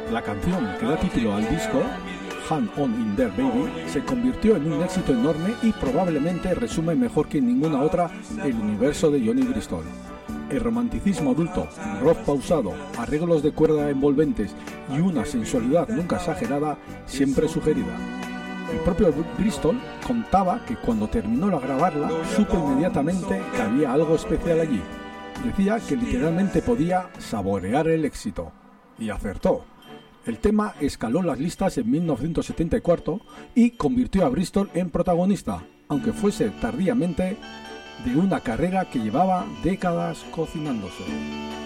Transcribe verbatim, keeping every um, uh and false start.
La canción que da título al disco, Hang On In There Baby, se convirtió en un éxito enorme y probablemente resume mejor que ninguna otra el universo de Johnny Bristol. El romanticismo adulto, rock pausado, arreglos de cuerda envolventes y una sensualidad nunca exagerada, siempre sugerida. El propio Bristol contaba que cuando terminó de grabarla, supo inmediatamente que había algo especial allí. Decía que literalmente podía saborear el éxito. Y acertó. El tema escaló las listas en mil novecientos setenta y cuatro y convirtió a Bristol en protagonista, aunque fuese tardíamente, de una carrera que llevaba décadas cocinándose.